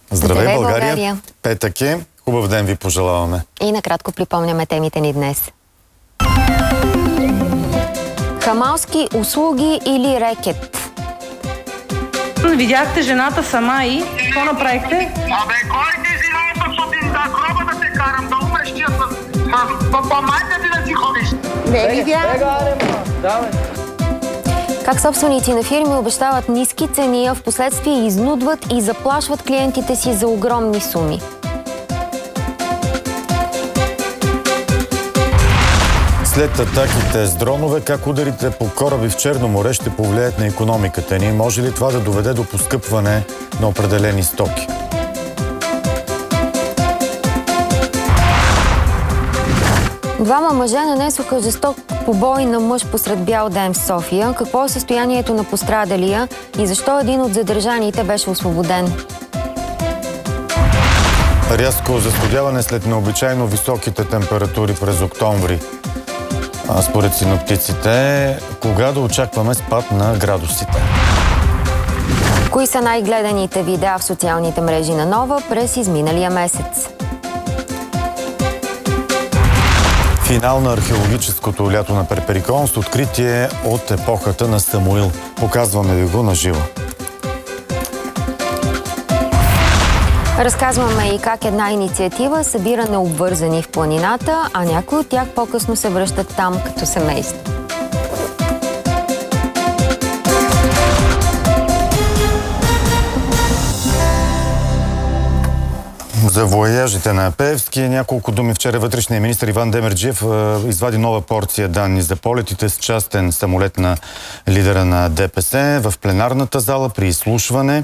Здравей, България! Петък е. Хубав ден ви пожелаваме. И накратко припомняме темите ни днес. Хамалски услуги или рекет? Видяхте жената сама и какво направихте? Абе, кой ти си наето, защото ти да гроба да те карам, да умреш тия с помайте ти да си ходиш. Не видях. Как собственици на фирми обещават ниски цени, а в последствие изнудват и заплашват клиентите си за огромни суми. След атаките с дронове, как ударите по кораби в Черно море ще повлияят на икономиката ни? Може ли това да доведе до поскъпване на определени стоки? Двама мъже нанесоха жесток побой на мъж посред бял ден в София. Какво е състоянието на пострадалия и защо един от задържаните беше освободен? Рязко застудяване след необичайно високите температури през октомври. Според синоптиците, кога да очакваме спад на градусите? Кои са най-гледаните видеа в социалните мрежи на Нова през изминалия месец? Финал на археологическото лято на Перперикон с откритие от епохата на Самуил. Показваме ви го на живо. Разказваме и как една инициатива събира необвързани в планината, а някои от тях по-късно се връщат там като семейство. За вояжите на Пеевски няколко думи. Вчера вътрешният министър Иван Демерджиев извади нова порция данни за полетите с частен самолет на лидера на ДПС в пленарната зала при изслушване.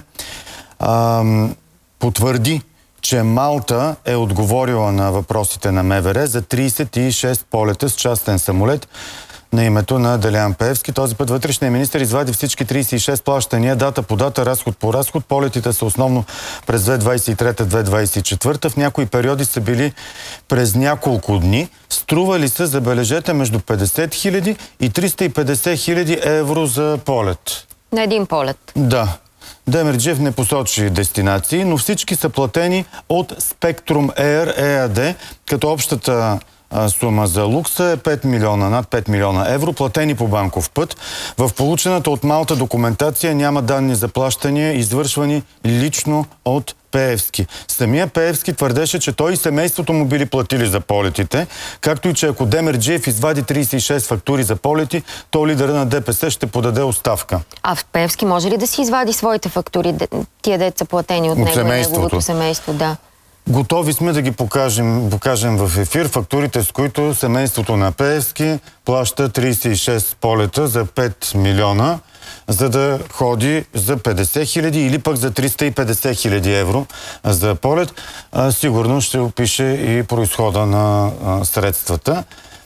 Потвърди, че Малта е отговорила на въпросите на МВР за 36 полета с частен самолет на името на Делян Пеевски. Този път вътрешният министър извади всички 36 плащания, дата по дата, разход по разход. Полетите са основно през 2023-2024. В някои периоди са били през няколко дни. Стрували се, забележете, между 50 000 и 350 000 евро за полет. На един полет. Да. Демерджиев не посочи дестинации, но всички са платени от Spectrum Air EAD, като общата сума за лукса е 5 милиона, над 5 милиона евро, платени по банков път. В получената от Малта документация няма данни за плащания, извършвани лично от Пеевски. Самия Пеевски твърдеше, че той и семейството му били платили за полетите, както и че ако Демерджиев извади 36 фактури за полети, то лидера на ДПС ще подаде оставка. А в Пеевски може ли да си извади своите фактури, тия деца платени от него, неговото семейство? Да. Готови сме да ги покажем в ефир фактурите, с които семейството на Пеевски плаща 36 полета за 5 милиона, за да ходи за 50 хиляди или пък за 350 хиляди евро за полет. Сигурно ще опише и произхода на средствата.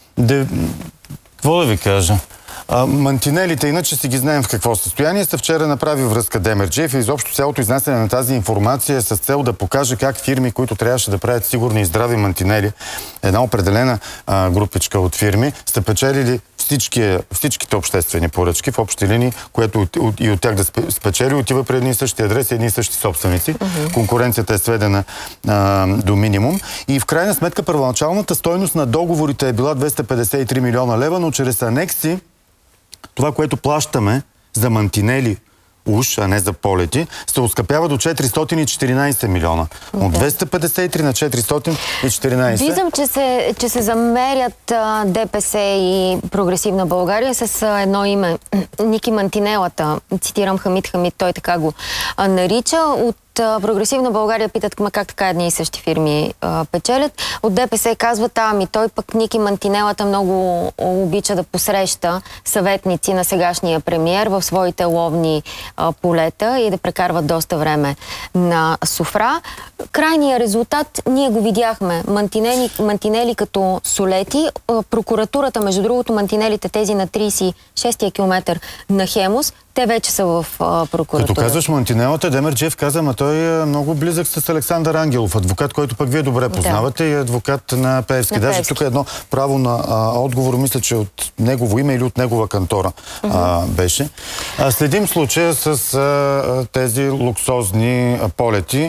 Какво да ви кажа? Мантинелите, иначе си ги знаем в какво състояние, са вчера направи връзка Демерджиев и изобщо цялото изнасяне на тази информация е с цел да покаже как фирми, които трябваше да правят сигурни и здрави мантинели, една определена групичка от фирми, са печелили всичките обществени поръчки в общи линии, което и от тях да спечели, отива при едни и същи адреси, едни и същи собственици. Конкуренцията е сведена до минимум. И в крайна сметка първоначалната стойност на договорите е била 253 милиона лева, но чрез анекси това, което плащаме за мантинели уж, а не за полети, се оскъпява до 414 милиона. От 253 на 414. Виждам, че се замерят ДПС и Прогресивна България с едно име. Ники Мантинелата. Цитирам Хамид Хамид, той така го нарича. От Прогресивна България питат как така едни и същи фирми печелят. От ДПС казват, ами той пък Ники Мантинелата много обича да посреща съветници на сегашния премиер в своите ловни полета и да прекарват доста време на софра. Крайният резултат ние го видяхме. Мантинели като солети. Прокуратурата, между другото, мантинелите тези на 36-я километър на Хемус, те вече са в прокуратура. Като казваш мантинелата, Демерджиев каза, ама той е много близък с Александър Ангелов, адвокат, който пък вие добре познавате, и адвокат на Пеевски. Даже тук е едно право на отговор, мисля, че от негово име или от негова кантора беше. Следим случая с тези луксозни полети.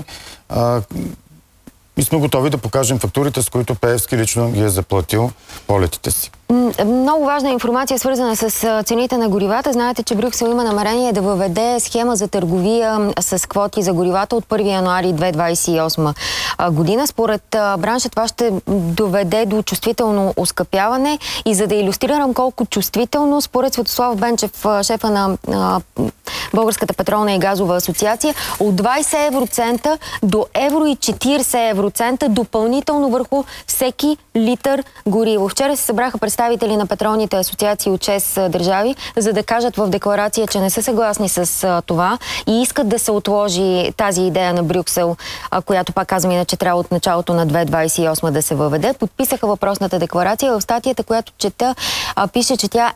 и сме готови да покажем фактурите, с които Пеевски лично ги е заплатил полетите си. Много важна информация, свързана с цените на горивата. Знаете, че Брюксел има намерение да въведе схема за търговия с квоти за горивата от 1 януари 2028 година. Според бранша това ще доведе до чувствително оскъпяване. И за да илюстрирам колко чувствително, според Светослав Бенчев, шефа на Българската петролна и газова асоциация, от 20 евроцента до евро и 40 евроцента допълнително върху всеки литър гориво. Вчера се събраха представители на петролните асоциации от 6 държави, за да кажат в декларация, че не са съгласни с това и искат да се отложи тази идея на Брюксел, която, пак казвам, иначе трябва от началото на 2028 да се въведе. Подписаха въпросната декларация. В статията, която чета, пише, че тя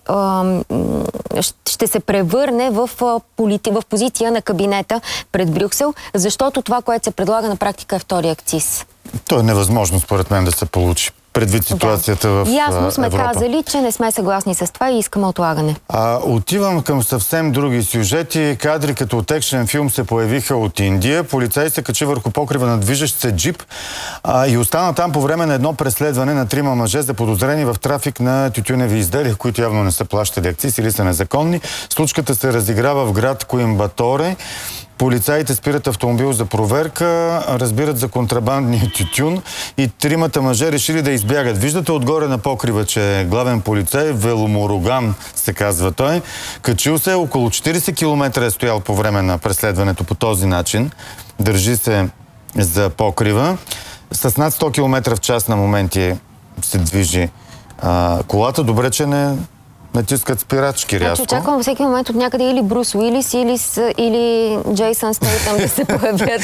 ще се превърне в позиция на кабинета пред Брюксел, защото това, което се предлага на практика, е втори акциз. То е невъзможно, според мен, да се получи. Предвид ситуацията в Европа. Ясно сме казали, че не сме съгласни с това и искаме отлагане. Отивам към съвсем други сюжети. Кадри като от екшен филм се появиха от Индия. Полицай се качи върху покрива на движещ се джип и остана там по време на едно преследване на 3 мъже заподозрени в трафик на тютюневи изделия, които явно не са плащали акциз или са незаконни. Случката се разиграва в град Коимбаторе. Полицаите спират автомобил за проверка, разбират за контрабандния тютюн и 3 мъже решили да избягат. Виждате отгоре на покрива, че е главен полицай, Веломороган се казва той. Качил се, около 40 км е стоял по време на преследването по този начин. Държи се за покрива. С над 100 км в час на моменти се движи колата. Добре, че не натискат спирачки рязко. Очаквам всеки момент от някъде или Брус Уилис, или Джейсън Стейтъм да се появят.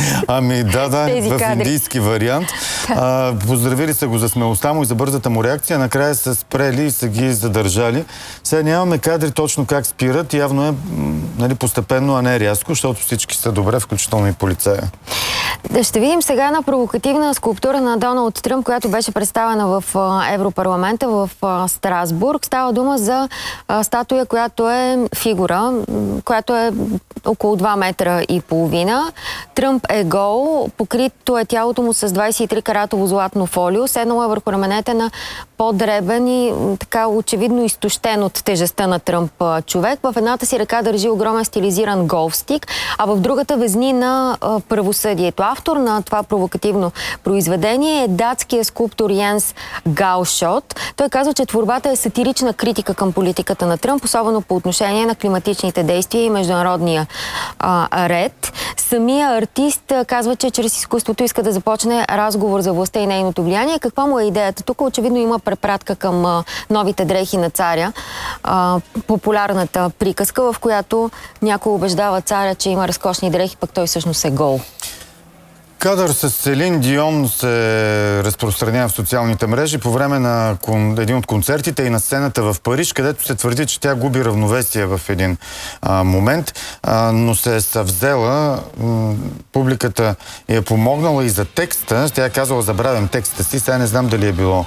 В индийски вариант. Поздравили са го за смелостта му и за бързата му реакция. Накрая са спрели и са ги задържали. Сега нямаме кадри точно как спират. Явно е постепенно, а не рязко, защото всички са добре, включително и полицая. Ще видим сега на провокативна скулптура на Доналд Тръмп, която беше представена в Европарламента в Страсбург. Става дума за статуя, която е фигура, която е около 2 метра и половина. Тръмп е гол, покрито е тялото му с 23-каратово златно фолио, седнало е върху раменете на по-дребен и така очевидно изтощен от тежестта на Тръмп човек. В едната си ръка държи огромен стилизиран голфстик, а в другата везни на правосъдието. Автор на това провокативно произведение е датския скулптор Йенс Гаушот. Той казва, че творбата е сатирична критика към политиката на Тръмп, особено по отношение на климатичните действия и международния ред. Самия артист казва, че чрез изкуството иска да започне разговор за властта и нейното влияние. Каква му е идеята? Тук очевидно има препратка към новите дрехи на царя. Популярната приказка, в която някой убеждава царя, че има разкошни дрехи, пък той всъщност е гол. Кадър с Селин Дион се разпространява в социалните мрежи по време на един от концертите и на сцената в Париж, където се твърди, че тя губи равновесие в един момент, но се е съвзела. Публиката е помогнала и за текста. Тя е казала, забравям текста си, сега не знам дали е било...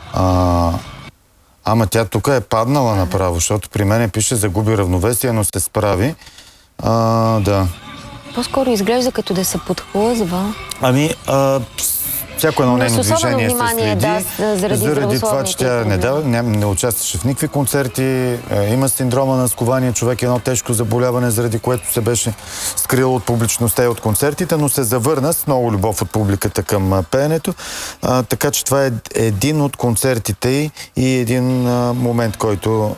Ама тя тук е паднала направо, защото при мен пише загуби равновесие, но се справи. Да. По-скоро изглежда като да се подхлъзва. Всяко едно нейно движение се следи. Заради това, че тя не участваше в никакви концерти, има синдрома на скование, човек е едно тежко заболяване, заради което се беше скрил от публичността и от концертите, но се завърна с много любов от публиката към пеенето. Така че това е един от концертите и един момент, който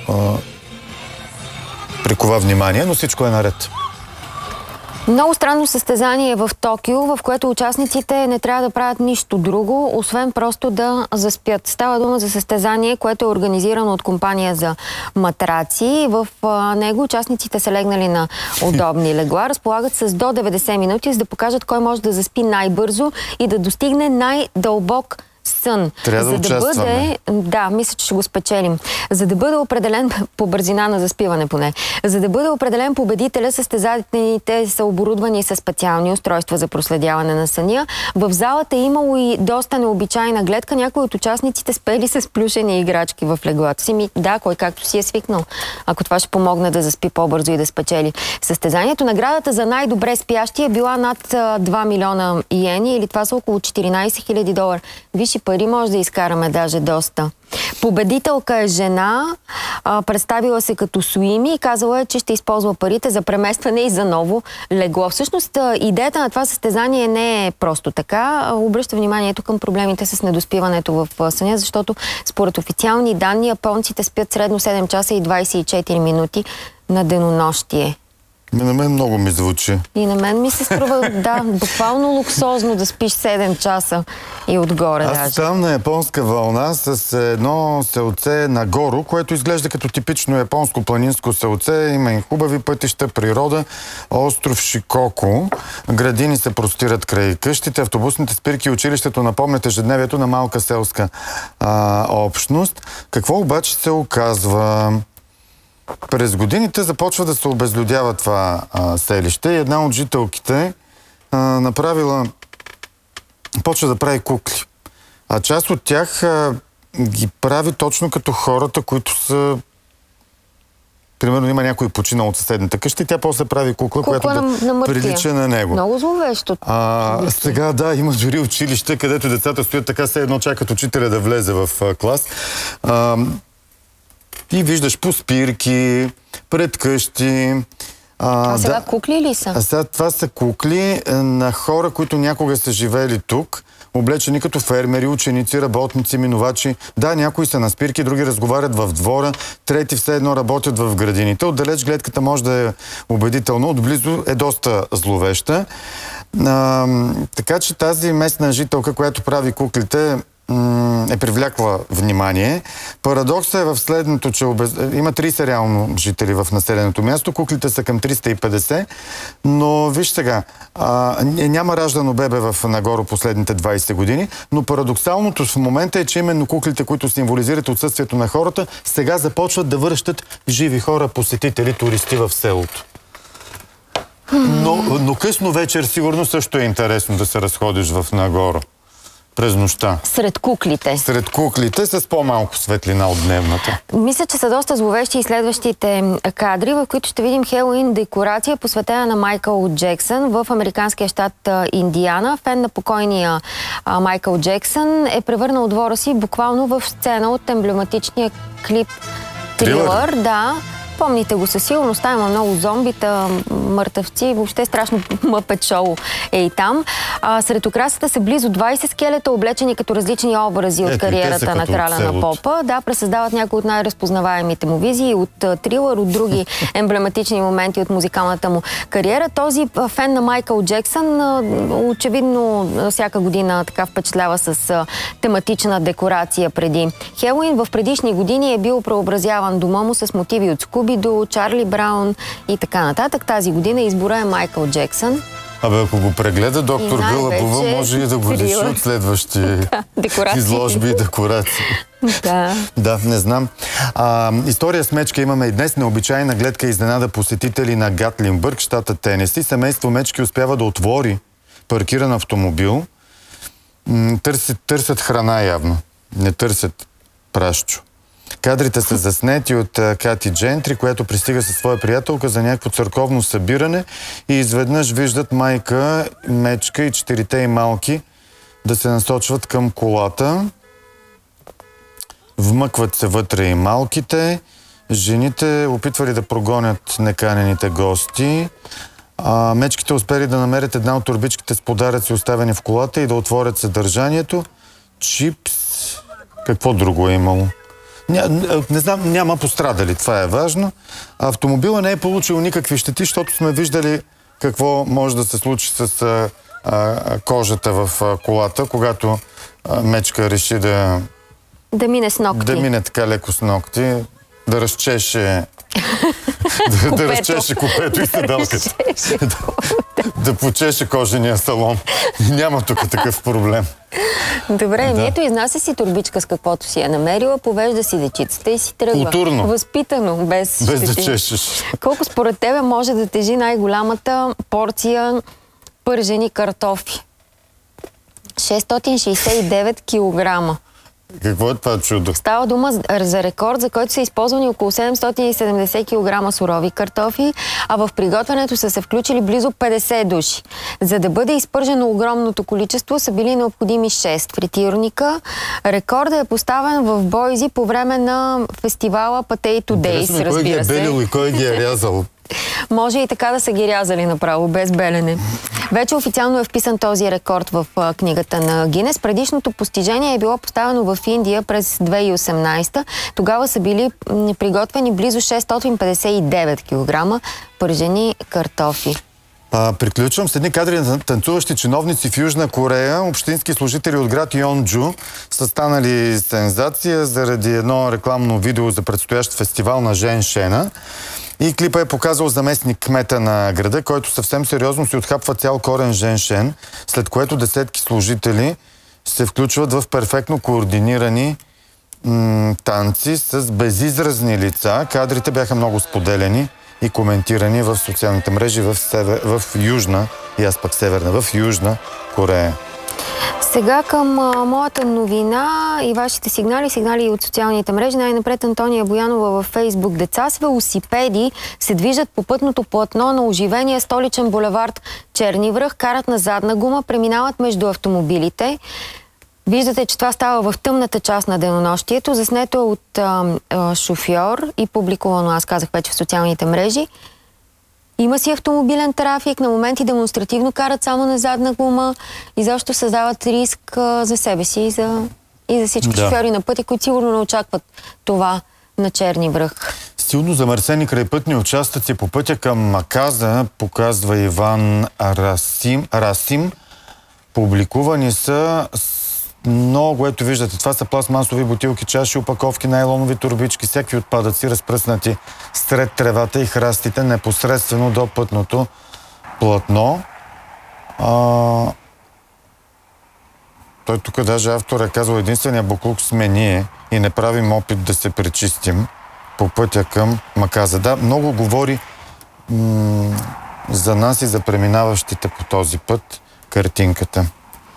прикова внимание, но всичко е наред. Много странно състезание в Токио, в което участниците не трябва да правят нищо друго, освен просто да заспят. Става дума за състезание, което е организирано от компания за матраци. В него участниците са легнали на удобни легла, разполагат с до 90 минути, за да покажат кой може да заспи най-бързо и да достигне най-дълбок сън. Трябва да участваме. Да, мисля, че ще го спечелим. За да бъде определен по бързина на заспиване поне. За да бъде определен победителя, състезателите са оборудвани с специални устройства за проследяване на съня. В залата е имало и доста необичайна гледка. Някои от участниците спели с плюшени играчки в леглата си. Да, кой както си е свикнал. Ако това ще помогне да заспи по-бързо и да спечели. Състезанието, наградата за най-добре спящи е била над 2 милиона иени, или това са около 14 000 долара. Виж, и пари може да изкараме даже доста. Победителка е жена, представила се като Суими и казала е, че ще използва парите за преместване и за ново легло. Всъщност, идеята на това състезание не е просто така. Обръща вниманието към проблемите с недоспиването в съня, защото според официални данни японците спят средно 7 часа и 24 минути на денонощие. На мен много ми звучи. И на мен ми се струва, да, буквално луксозно да спиш 7 часа и отгоре. Аз ставам на японска вълна с едно селце Нагоро, което изглежда като типично японско планинско селце. Има и хубави пътища, природа, остров Шикоко. Градини се простират край къщите, автобусните спирки и училището напомнят ежедневието на малка селска общност. Какво обаче се оказва? През годините започва да се обезлюдява това селище и една от жителките почва да прави кукли. А част от тях ги прави точно като хората, които са... Примерно има някой починал от съседната къща и тя после прави кукла, която да прилича на него. Много зловещо. Сега да, има дори училище, където децата стоят така, все едно чакат учителя да влезе в клас. И виждаш по спирки, пред къщи. Сега кукли ли са? Сега това са кукли на хора, които някога са живели тук, облечени като фермери, ученици, работници, минувачи. Да, някои са на спирки, други разговарят в двора, трети все едно работят в градините. Отдалеч гледката може да е убедителна, отблизо е доста зловеща. Така че тази местна жителка, която прави куклите, е привлякла внимание. Парадоксът е в следното, че има 30 реално жители в населеното място, куклите са към 350, но виж сега, няма раждано бебе в Нагоро последните 20 години, но парадоксалното в момента е, че именно куклите, които символизират отсъствието на хората, сега започват да връщат живи хора, посетители, туристи в селото. Но късно вечер сигурно също е интересно да се разходиш в Нагоро. През нощта. Сред куклите. Сред куклите с по-малко светлина от дневната. Мисля, че са доста зловещи и следващите кадри, в които ще видим Хелоуин декорация, посветена на Майкъл Джексън в американския щат Индиана. Фен на покойния Майкъл Джексън е превърнал двора си буквално в сцена от емблематичния клип Трилър. Да. Помните го със сигурност, там има много зомбита, мъртъвци, въобще страшно мъпет шоу е и там. Сред украсата са близо 20 скелета, облечени като различни образи от кариерата на краля на попа. Да, пресъздават някои от най-разпознаваемите му визии от Трилър, от други емблематични моменти от музикалната му кариера. Този фен на Майкъл Джексън очевидно всяка година така впечатлява с тематична декорация преди Хелоуин. В предишни години е бил преобразяван дома му с мотиви от Скуби-Ду, Чарли Браун и така нататък. Тази година избора е Майкъл Джексън. Абе, ако го прегледа доктор Гълъбова, може и да го лиши от следващи изложби и декорации. Да, не знам. История с мечка имаме и днес. Необичайна гледка и изненада посетители на Гатлинбърг, щата Тенеси. Семейство мечки успява да отвори паркиран автомобил. Търсят храна явно. Не търсят прашчо. Кадрите са заснети от Кати Джентри, която пристига със своя приятелка за някакво църковно събиране и изведнъж виждат майка, мечка и 4-те и малки да се насочват към колата. Вмъкват се вътре и малките. Жените опитвали да прогонят неканените гости. Мечките успели да намерят една от торбичките с подаръци, оставени в колата, и да отворят съдържанието. Чипс. Какво друго е имало? Не знам, няма пострадали, това е важно. Автомобила не е получил никакви щети, защото сме виждали какво може да се случи с кожата в колата, когато мечка реши да мине с ногти. Да мине така леко с ногти, да разчеше да разчеше купето и седалката. да почеше кожения салон. Няма тук такъв проблем. Добре, ето изнася си турбичка с каквото си е намерила, повежда си дечицата и си тръгва. Културно. Възпитано, без да чешеш. Колко според тебе може да тежи най-голямата порция пържени картофи? 669 килограма. Какво е това чудо? Става дума за рекорд, за който са използвани около 770 кг сурови картофи, а в приготвянето са се включили близо 50 души. За да бъде изпържено огромното количество са били необходими 6 фритюрника. Рекордът е поставен в Бойзи по време на фестивала Potato Days, разбира се. Кой ги е белил и кой ги е рязал? Може и така да са ги рязали направо, без белене. Вече официално е вписан този рекорд в книгата на Гинес. Предишното постижение е било поставено в Индия през 2018. Тогава са били приготвени близо 659 кг пържени картофи. Приключвам с едни кадри на танцуващи чиновници в Южна Корея. Общински служители от град Йонджу са станали сензация заради едно рекламно видео за предстоящ фестивал на женшена. И клипа е показал заместник кмета на града, който съвсем сериозно си отхапва цял корен женшен, след което десетки служители се включват в перфектно координирани танци с безизразни лица. Кадрите бяха много споделени и коментирани в социалните мрежи в Южна, и аз пък Северна, в Южна Корея. Сега към моята новина и вашите сигнали от социалните мрежи. Най-напред Антония Боянова във Фейсбук. Деца с велосипеди се движат по пътното платно на оживения столичен булевард Черни връх, карат на задна гума, преминават между автомобилите. Виждате, че това става в тъмната част на денонощието. Заснето е от шофьор и публикувано, аз казах вече, в социалните мрежи. Има си автомобилен трафик, на моменти демонстративно карат само на задна гума и защо създават риск за себе си и за всички шофьори на пътя, които сигурно не очакват това на Черни връх. Силно замърсени крайпътни участъци по пътя към Маказа, показва Иван Расим. Публикувани са много, ето виждате, това са пластмасови бутилки, чаши, опаковки, найлонови турбички, всякакви отпадъци, разпръснати сред тревата и храстите, непосредствено до пътното платно. Той тук даже автор е казал, единствения буклук сме ние и не правим опит да се пречистим по пътя към Маказа. Да, много говори за нас и за преминаващите по този път картинката.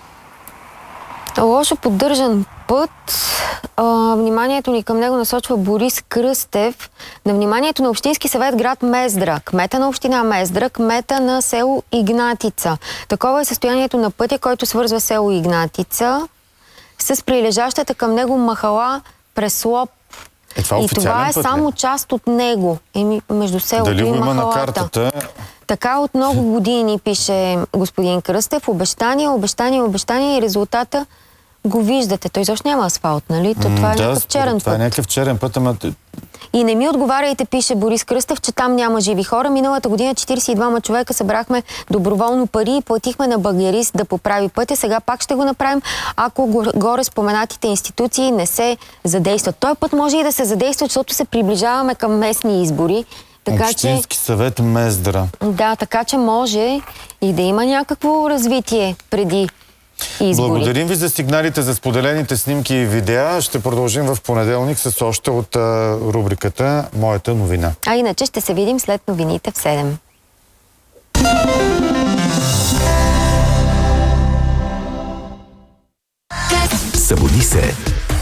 Лошо поддържан път. Вниманието ни към него насочва Борис Кръстев. На вниманието на Общински съвет град Мездра, кмета на община Мездра, кмета на село Игнатица. Такова е състоянието на пътя, който свързва село Игнатица с прилежащата към него махала Преслоп. И това е само част от него. Между селото и махалата. На картата? Така от много години, пише господин Кръстев. Обещания и резултата го виждате. Той изобщо няма асфалт, нали? Това е някакъв черен път. Това е някакъв черен път, ама... И не ми отговаряйте, пише Борис Кръстев, че там няма живи хора. Миналата година 42 човека събрахме доброволно пари и платихме на багерист да поправи пътя. Сега пак ще го направим, ако горе споменатите институции не се задействат. Той път може и да се задейства, защото се приближаваме към местни избори. Общински съвет Мездра. Да, така че може и да има някакво развитие преди избори. Благодарим ви за сигналите, за споделените снимки и видеа. Ще продължим в понеделник с още от рубриката Моята новина. А иначе ще се видим след новините в 7. Събуди се!